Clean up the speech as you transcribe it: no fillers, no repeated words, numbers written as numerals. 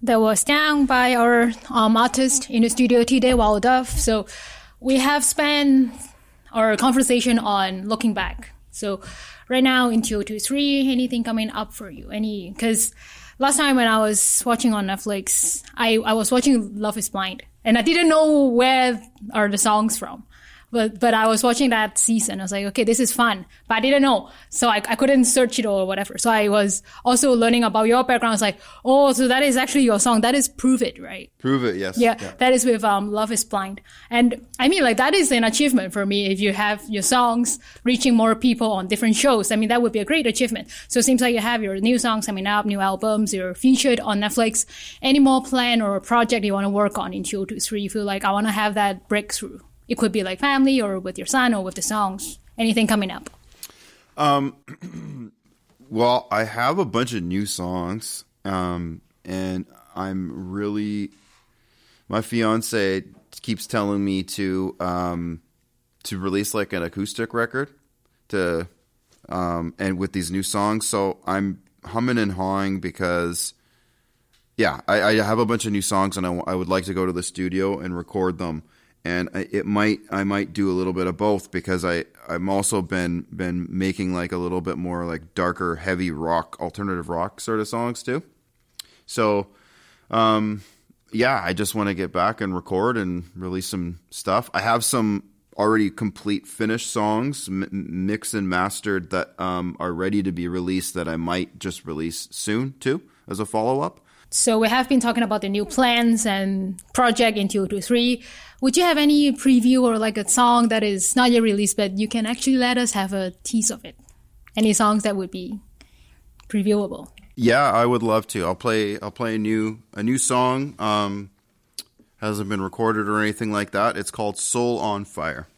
that was done by our artist in the studio today, Wild Dove. So we have spent our conversation on looking back. So right now in 2023, anything coming up for you? Because last time when I was watching on Netflix, I was watching Love is Blind, and I didn't know where are the songs from. But I was watching that season. I was like, okay, this is fun. But I didn't know. So I couldn't search it or whatever. So I was also learning about your background. I was like, oh, so that is actually your song. That is Prove It, right? Prove It, yes. Yeah. That is with Love is Blind. And I mean, like, that is an achievement for me. If you have your songs reaching more people on different shows, I mean, that would be a great achievement. So it seems like you have your new songs coming up, new albums, you're featured on Netflix. Any more plan or project you want to work on in 2023? You feel like I want to have that breakthrough? It could be like family or with your son or with the songs. Anything coming up? Well, I have a bunch of new songs, and I'm really. My fiance keeps telling me to release like an acoustic record and with these new songs. So I'm humming and hawing because, yeah, I have a bunch of new songs and I would like to go to the studio and record them. And I might do a little bit of both because I'm also been making like a little bit more like darker, heavy rock, alternative rock sort of songs too. So, yeah, I just want to get back and record and release some stuff. I have some already complete finished songs, mixed and mastered that are ready to be released that I might just release soon too as a follow-up. So we have been talking about the new plans and project in 2023. Would you have any preview or like a song that is not yet released, but you can actually let us have a tease of it? Any songs that would be previewable? Yeah, I would love to. I'll play a new song. Hasn't been recorded or anything like that. It's called Soul on Fire.